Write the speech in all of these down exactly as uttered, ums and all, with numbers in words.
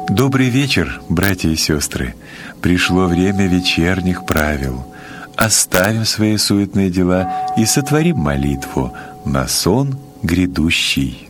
Добрый вечер, братья и сестры. Пришло время вечерних правил. Оставим свои суетные дела и сотворим молитву на сон грядущий.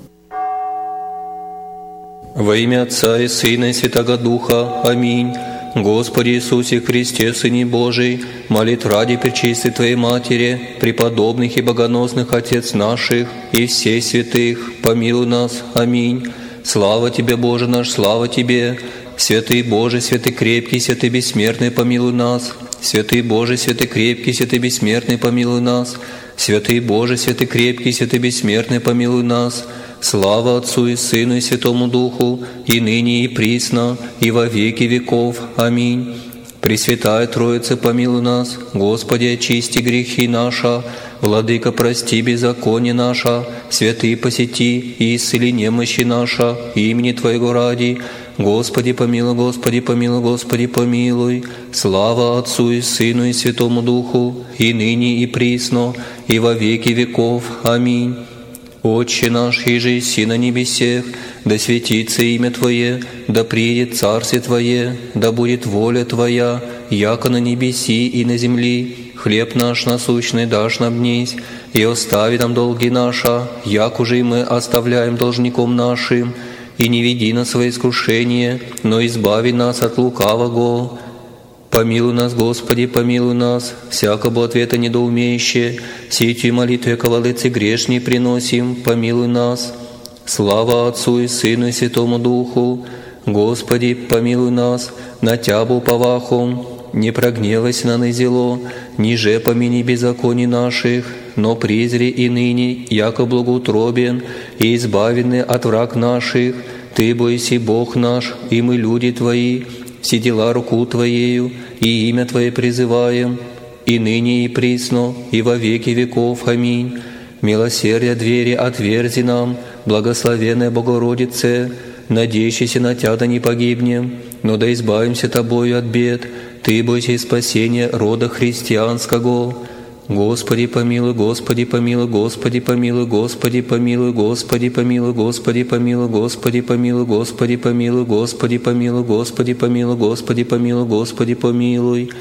Во имя Отца и Сына и Святаго Духа. Аминь. Господи Иисусе Христе, Сыне Божий, молит ради пречистой Твоей Матери, преподобных и богоносных Отец наших и всей святых, помилуй нас. Аминь. Слава Тебе, Боже наш, слава Тебе! Святый Боже, святый крепкий, святый бессмертный, помилуй нас. Святый Боже, святый крепкий, святый бессмертный, помилуй нас. Святый Боже, святый крепкий, святый бессмертный, помилуй нас. Слава Отцу и Сыну и Святому Духу, и ныне и присно, и во веки веков. Аминь. Пресвятая Троица, помилуй нас. Господи, очисти грехи наши. Владыка, прости беззаконие наше. Святые, посети и исцели немощи наши, имени Твоего ради. Господи, помилуй, Господи, помилуй, Господи, помилуй. Слава Отцу и Сыну и Святому Духу, и ныне и присно, и во веки веков. Аминь. Отче наш, иже еси на небесех, да светится имя Твое, да приедет Царствие Твое, да будет воля Твоя, яко на небеси и на земли. Хлеб наш насущный дашь нам днесь, и остави нам долги наши, як уже и мы оставляем должником нашим, и не веди нас во искушение, но избави нас от лукавого. Помилуй нас, Господи, помилуй нас, всякого ответа недоумеющее, сетью молитве ковалыцы грешней приносим, помилуй нас. Слава Отцу и Сыну и Святому Духу, Господи, помилуй нас, на Тябу уповахом, не прогневайся на назело, ниже помяни беззаконий наших, но призри и ныне, яко благоутробен, и избавены от враг наших. Ты бойся, Бог наш, и мы люди Твои, все дела руку Твоею, и имя Твое призываем, и ныне и присно, и во веки веков. Аминь. Милосердие двери отверзи нам, благословенная Богородице, надеющийся на Тя да не погибнем, но да избавимся Тобою от бед. Ты бойся спасения рода христианского. Господи помилуй, Господи помилуй, Господи помилуй, Господи помилуй, Господи помилуй, Господи помилуй, Господи помилуй, Господи помилуй, Господи помилуй, Господи помилуй, Господи помилуй, Господи помилуй.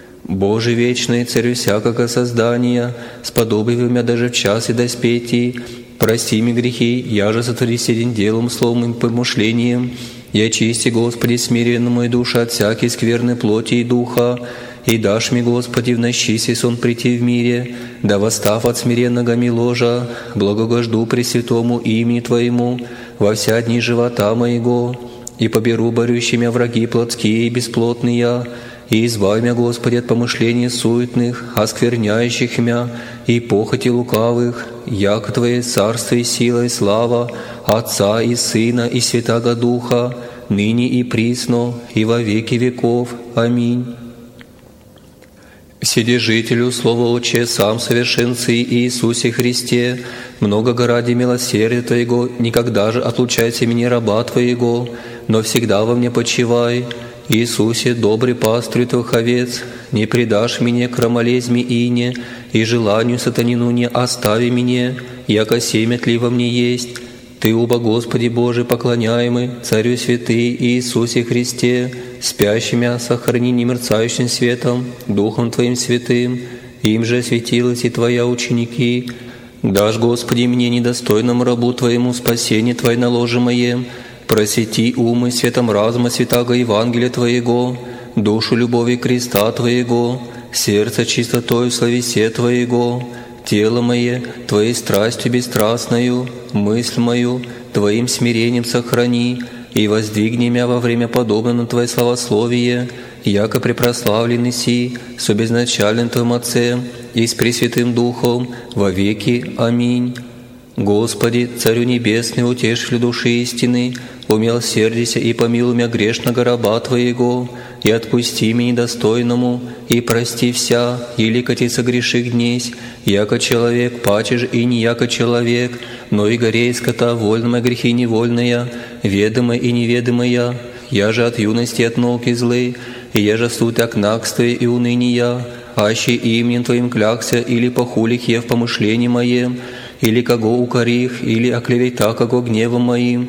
Боже вечный, Царю всякого создания, сподоби меня даже в час и доспети, прости мне грехи, я же сотвори седень делом, словом и помышлением, и очисти, Господи, смиренную мою душу от всякой скверной плоти и духа, и дашь мне, Господи, в ночи сон прийти в мире, да восстав от смиренного миложа, благогожду Пресвятому имени Твоему во вся дни живота моего, и поберу борющими враги плотские и бесплотные, и избавь меня, Господи, от помышлений суетных, оскверняющих мя, и похоти лукавых, яко Твое царство и сила и слава Отца и Сына и Святаго Духа, ныне и присно, и во веки веков. Аминь. Вседержителю, Слово Отче, сам совершенцы Иисусе Христе, много ради милосердия Твоего, никогда же отлучайся меня раба Твоего, но всегда во мне почивай. Иисусе, добрый пастырь Твоих овец, не предашь меня крамолезьми ине, и желанию сатанину не остави меня, яко семя тли во мне есть. Ты, уба Господи Боже, поклоняемый, Царю святый Иисусе Христе, спящими сохрани немерцающим светом, Духом Твоим святым, им же осветилась и Твоя ученики. Дашь, Господи, мне недостойному рабу Твоему спасение Твое наложимое, просвети умы светом разума святаго Евангелия Твоего, душу любови креста Твоего, сердце чистотой в словесе Твоего, тело мое Твоей страстью бесстрастною, мысль мою Твоим смирением сохрани, и воздвигни меня во время подобно на Твое славословие, яко препрославленный си, с обезначальным Твоим Отцем и с Пресвятым Духом во веки. Аминь. Господи, Царю Небесный, утешителю души истины, умилосердися и помилуй меня грешного раба Твоего, и отпусти меня недостойному, и прости вся, или коти согреших днесь, яко человек, паче и не яко человек, но и горей скота вольная грехи невольная, ведомая и неведомая, я же от юности от науки злы, и я же суть окнакствия и уныния, аще именем Твоим клякся, или похулих я в помышлении моем, или кого укорих, или оклевета кого гневом моим,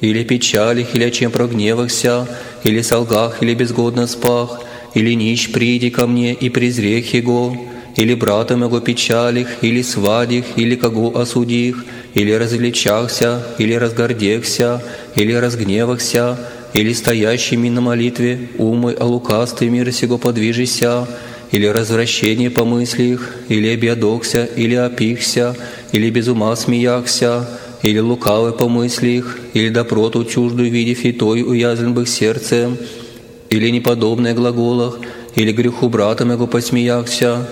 или печалях, или о чем прогневахся, или солгах, или безгодно спах, или нищ приди ко мне и презрех его, или брата моего печалих, или свадих, или кого осудих, или развлечахся, или разгордехся, или разгневахся, или стоящими на молитве умой о лукавстве мира сего подвижися, или развращение помыслих, или объедохся, или опихся, или без ума смеяхся, или лукавый помыслих, или доброту чуждую видев и той уязвлен бых сердцем, или неподобное глаголах, или греху брата моего посмеяхся.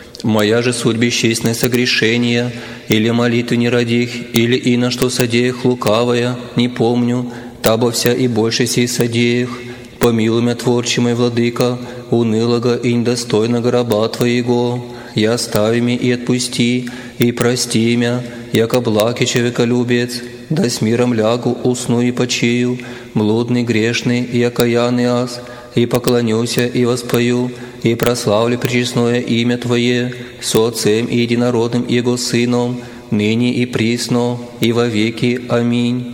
Моя же суть бесчестное согрешение, или молитвы не родих, или и на что содеях лукавая, не помню, табо вся и больше сей содеях. Помилуй меня, творчий мой владыка, унылого и недостойного раба Твоего. И остави меня и отпусти, и прости меня, яко благ и человеколюбец. Да с миром лягу, усну и почию, блудный, грешный и окаянный аз, и поклонюся и воспою, и прославлю пречестное имя Твое, со Отцем и Единородным Его Сыном, ныне и присно, и во веки. Аминь.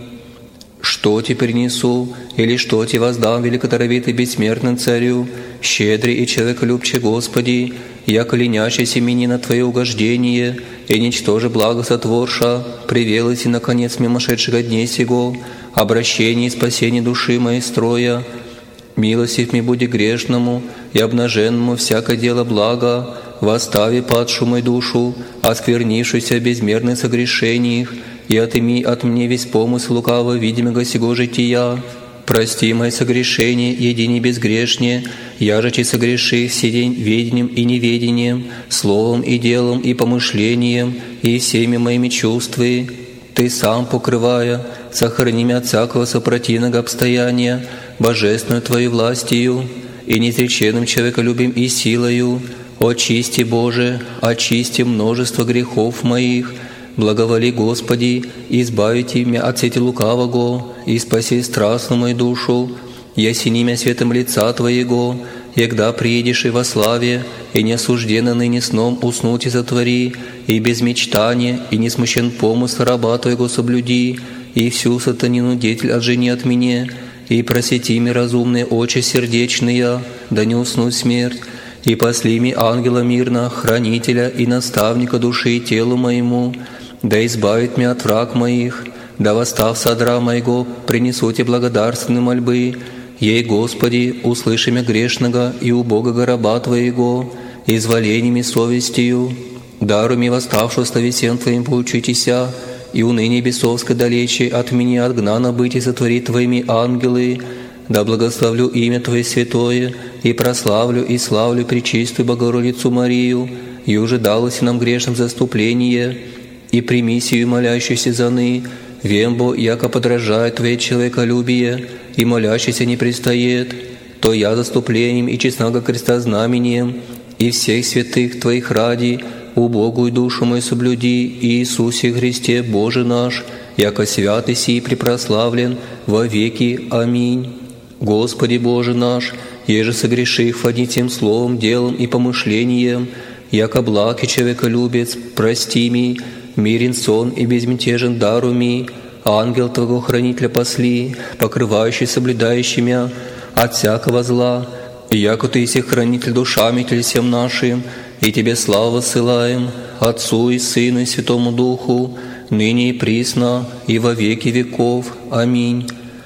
Что Тебе принесу, или что Тебе воздам, великодоровитый бессмертный Царю, щедрый и человеколюбче Господи, яко ленящийся мени на Твое угождение, и ничтоже благо сотворша, привелось и наконец мимошедшего дней сего, обращение и спасение души моей строя. Милостив ми буди грешному и обнаженному всякое дело блага, восстави падшую мою душу, осквернившуюся безмерных согрешениях, и отыми от мне весь помысл лукаво видимого сего жития. Прости мои согрешения, едини безгрешнее, я же согреши все день ведением и неведением, словом и делом и помышлением, и всеми моими чувствами. Ты сам, покрывая, сохрани меня от всякого сопротивного обстояния, божественную Твою властью и неизреченным человеколюбием и силою. Очисти, Боже, очисти множество грехов моих. Благоволи, Господи, избавите меня от сети лукавого, и спаси страстную мою душу, и осени меня светом лица Твоего, егда приедешь и во славе, и не осужденно ныне сном уснуть и затвори, и без мечтания, и не смущен помысл раба Твоего соблюди, и всю сатанину деятель отжени от меня, и просвети ми разумные очи сердечные, да не уснуть смерть, и посли ми ангела мирно, хранителя и наставника души и телу моему, да избавит меня от враг моих, да восстав содра моего, принесу Тебе благодарственные мольбы. Ей, Господи, услыши меня грешного и убогого раба Твоего, изволениями совестью, даруй ми восставшего словесен Твоим поучитеся, и уныние бесовское далече от меня отгнано быть и сотворит Твоими ангелы. Да благословлю имя Твое святое, и прославлю и славлю пречистую Богородицу Марию, и уже далось нам грешным заступление, и прими сию молящуюся заны, вембо, яко подражает Твое человеколюбие, и молящийся не пристает, то я заступлением и честного креста знамением, и всех святых Твоих ради, убогую душу мою соблюди, Иисусе Христе, Боже наш, яко святый сий препрославлен во веки. Аминь. Господи Боже наш, еже согрешив одним словом, делом и помышлением, яко благ и человеколюбец, прости ми, мирен сон и безмятежен дару ми, ангел Твоего хранителя посли, покрывающий соблюдающий мя от всякого зла, и яко Ты есть хранитель душами всем нашим, и Тебе славу ссылаем, Отцу и Сыну и Святому Духу, ныне и присно, и во веки веков. Аминь.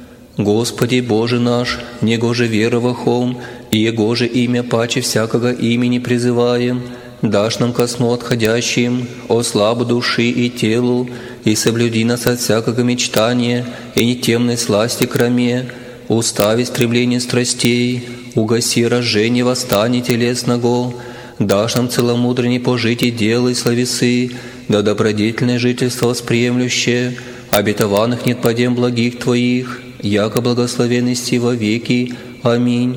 Господи Боже наш, Него же веровахом, и Его же имя паче всякого имени призываем, дашь нам ко сну отходящим, о славу души и телу, и соблюди нас от всякого мечтания и нетемной сласти кроме, устави стремление страстей, угаси разжение восстания телесного, дашь нам целомудренне пожить и делай словесы, да добродетельное жительство восприемлющее, обетованных нет подем благих Твоих, яко благословенности во веки. Аминь.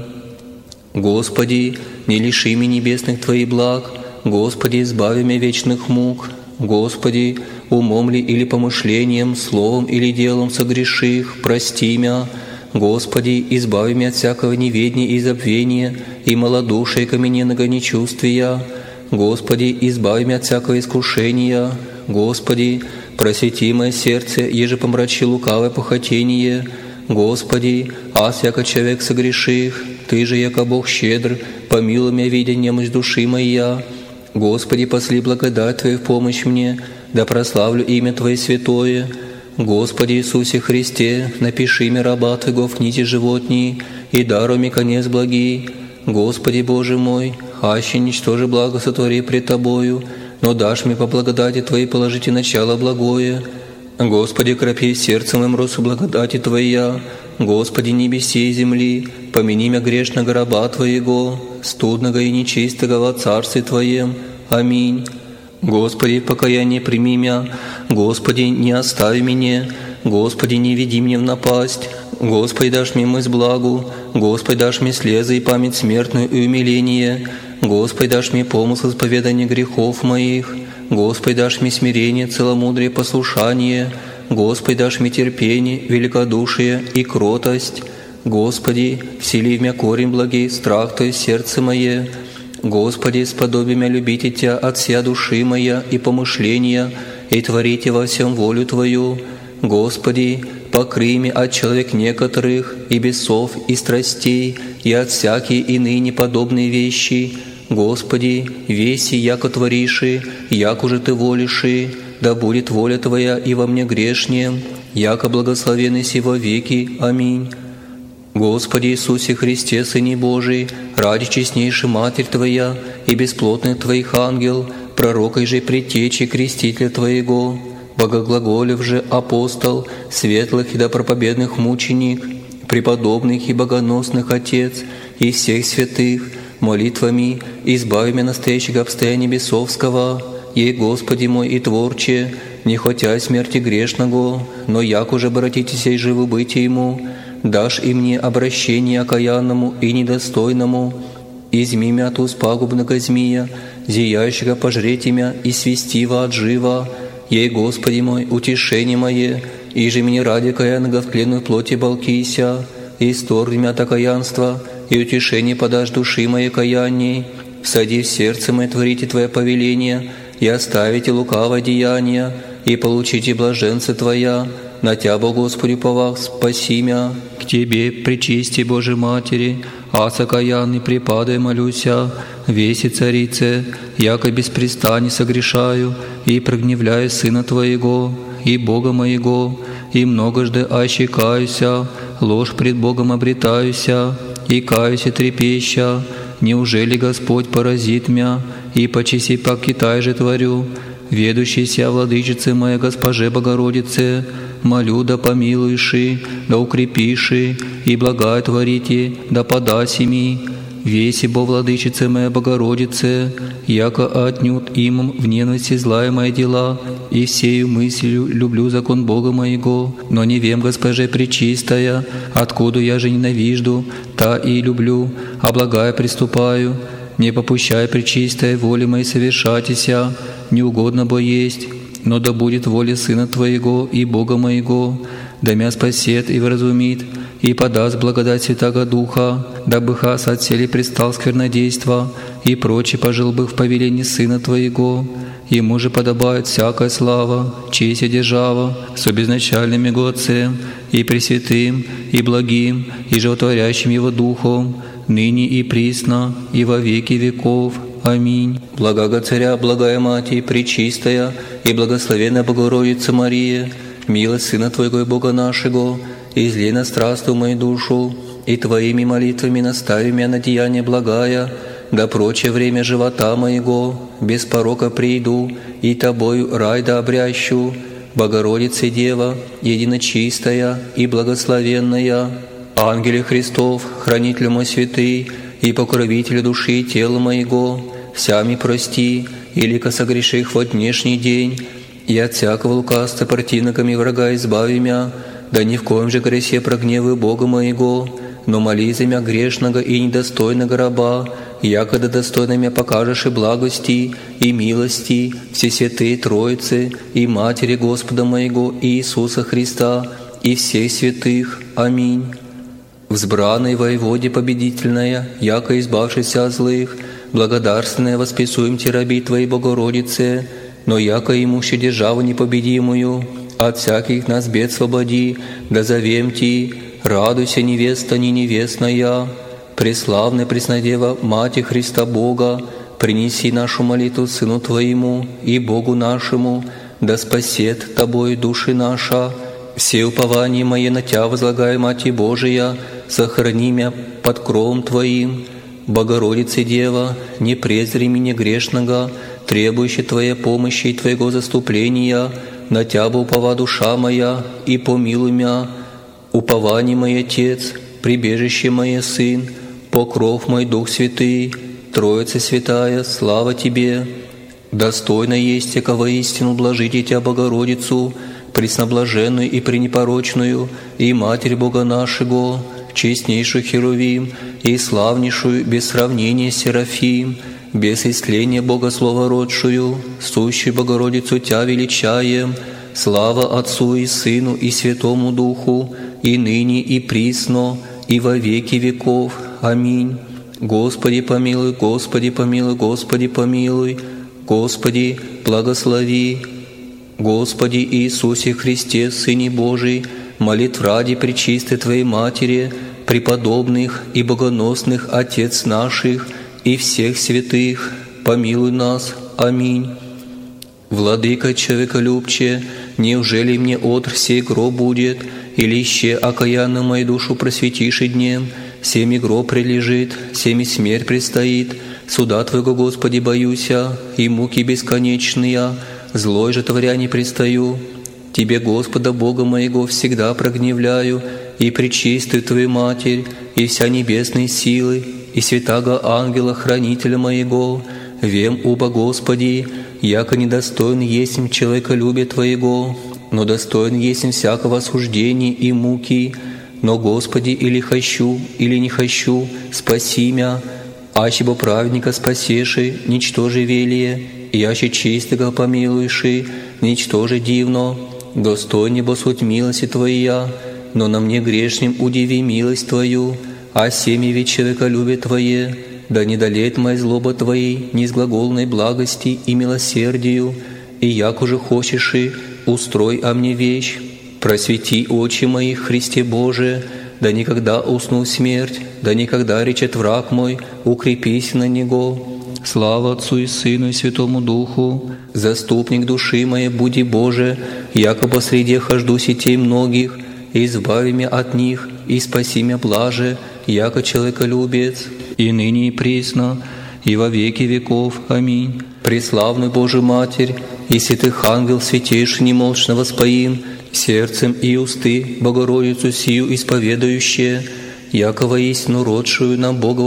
Господи, не лиши меня небесных Твоих благ, Господи, избави меня вечных мук, Господи, умом ли или помышлением, словом или делом согреших, прости меня, Господи, избави меня от всякого неведения и забвения, и малодушия камененного нечувствия, Господи, избави меня от всякого искушения, Господи, просвети мое сердце, еже помрачи лукавое похотение. Господи, аз яко человек согреших, Ты же, яко Бог щедр, помилуй меня, видя немощь души моя. Господи, посли благодать Твою в помощь мне, да прославлю имя Твое святое. Господи Иисусе Христе, напиши мне раба Твоего в книге животней, и даруй мне конец благий. Господи Боже мой, аще ничтоже благо сотвори пред Тобою, но дашь мне по благодати Твоей положите начало благое. Господи, крепи сердцем моим росу благодати Твоя. Господи, небеси и земли, помяни меня грешного раба Твоего, студного и нечистого во Царстве Твоем. Аминь. Господи, в покаянии прими меня, Господи, не остави меня, Господи, не веди меня в напасть, Господи, дашь мне мысль благу, Господи, дашь мне слезы и память смертную и умиление, Господи, дашь мне помысл исповедания грехов моих, Господи, дашь мне смирение, целомудрие, послушание, Господи, дашь мне терпение, великодушие и кротость, Господи, всели в меня корень благий, страх Твой сердце мое, Господи, сподоби меня любить Тебя от вся души моя и помышления, и творите во всем волю Твою. Господи, покрый меня от человек некоторых, и бесов, и страстей, и от всякие иные неподобные вещи. Господи, веси, яко твориши, яко же Ты волиши, да будет воля Твоя и во мне грешнем, яко благословенный си во веки. Аминь. Господи Иисусе Христе, Сыне Божий, ради честнейшей Матерь Твоя и бесплотных Твоих ангел, пророкой же предтечи крестителя Твоего, богоглаголев же апостол, светлых и допроповедных мученик, преподобных и богоносных Отец и всех святых, молитвами избави меня настоящего обстояния бесовского, ей, Господи мой и Творче, не хотя смерти грешного, но як уже обратитесь и живы быть Ему, дашь и мне обращение окаянному и недостойному, изми мя от уст пагубного змея, зияющего пожреть имя и свести во от жива, ей, Господи мой, утешение мое, и же мне ради каянного в тленную плоти балкися, и исторгни мя от окаянства, и утешение подашь души моей каянней, всади в сердце мое творите Твое повеление, и оставите лукавое деяние, и получите блаженство Твоя, на Тя, Бо Господи, повах, спаси мя. К Тебе, пречисти Божией Матери, аз окаянный припадай молюся, веси Царице, яко беспрестанно согрешаю, и прогневляю Сына Твоего, и Бога моего, и многожды аще каюся, ложь пред Богом обретаюся, и каюся трепеща, неужели Господь поразит мя, и почеси покитай же творю, ведущийся Владычице моя Госпоже Богородице, молю, да помилуйши, да укрепиши, и благая творите, да подаси ми. Веси, Бо Владычице моя Богородице, яко отнюдь имам в ненависти злая мои дела, и всею мыслью люблю закон Бога моего, но не вем, Госпоже пречистая, откуда я же ненавижду, та и люблю, а благая приступаю. Не попущай пречистая воли моей совершатися, не угодно бо есть, но да будет воля Сына Твоего и Бога моего, да мя спасет и вразумит, и подаст благодать Святаго Духа, дабы хас отсели предстал сквернодейства, и проче пожил бы в повелении Сына Твоего. Ему же подобает всякая слава, честь и держава, с обезначальным Его Отцем, и Пресвятым, и Благим, и Животворящим Его Духом, ныне и присно, и во веки веков. Аминь. Благого Царя, благая Матерь, пречистая и благословенная Богородица Мария, милость Сына Твоего и Бога нашего, излей на страстную мою душу, и Твоими молитвами настави меня на деяние благая, да прочее время живота моего, без порока приду, и Тобою рай да обрящу, Богородица Дева, единочистая и благословенная, ангеле Христов, хранитель мой святый, и покровитель души и тела моего, всями прости, илико согреших во днешний день, и от всякого лукавства противниками врага избави мя, да ни в коем же гресе прогневы Бога моего, но моли за мя грешного и недостойного раба, якогда достойно мя покажешь и благости, и милости, все святые Троицы, и Матери Господа моего Иисуса Христа, и всех святых. Аминь. Взбранной воеводе победительная, яко избавшийся от злых, благодарственная восписуем Те раби Твоей Богородице, но яко имущий державу непобедимую, от всяких нас бед свободи, да зовем Ти, радуйся, невеста не невестная, преславная Преснодева, Мати Христа Бога, принеси нашу молитву Сыну Твоему и Богу нашему, да спасет Тобой души наша. Все упования мои на Тя возлагаю, Мати Божия, сохрани меня под кровом Твоим. Богородице Дева, не презри меня грешного, требующий Твоей помощи и Твоего заступления, на Тябу упова душа моя, и помилуй меня. Упование мой Отец, прибежище мое Сын, покров мой Дух Святый, Троица Святая, слава Тебе. Достойно есть яко воистину блажите Тя, Богородицу, пресноблаженную и пренепорочную, и Матерь Бога нашего, честнейшую Херувим, и славнейшую без сравнения Серафим, без истления Бога словородшую, сущую Богородицу Тя величаем, слава Отцу и Сыну и Святому Духу, и ныне и присно, и во веки веков. Аминь. Господи помилуй, Господи помилуй, Господи помилуй, Господи благослови. Господи Иисусе Христе, Сыне Божий, молитв ради пречистой Твоей Матери, преподобных и богоносных Отец наших и всех святых, помилуй нас. Аминь. Владыка человеколюбче, неужели мне отр сей гроб будет, или ще окаянно мою душу просветиши днем, всеми гроб прилежит, всеми смерть предстоит, суда Твоего, Господи, боюся, и муки бесконечные, злой же творя не предстаю. Тебе, Господа Бога моего, всегда прогневляю, и пречистую Твою Матерь, и вся небесные силы, и святаго ангела хранителя моего, вем уба Господи, яко недостоин есмь человеколюбия Твоего, но достоин есмь всякого осуждения и муки. Но, Господи, или хочу, или не хочу, спаси мя, аще бо праведника спасеши, ничтоже велие, яще чистого помилуеши, ничтоже дивно, достойне бо суть милости Твоя, но на мне грешним удиви милость Твою, а семя ведь человеколюбие Твое, да не долеет моя злоба Твоей, низглаголной благости и милосердию, и як уже хочешь и устрой о мне вещь. Просвети очи мои, Христе Боже, да никогда усну смерть, да никогда речет враг мой, укрепись на него. Слава Отцу и Сыну и Святому Духу, заступник души моей, буди Боже, яко посреди хожду сетей многих, избави меня от них, и спаси меня блаже, яко человеколюбец, и ныне и присно, и во веки веков. Аминь. Преславную Божию Матерь, и святых ангел святейший немолчно воспоим, сердцем и усты Богородицу сию исповедующие, яко воистину родшую нам Бога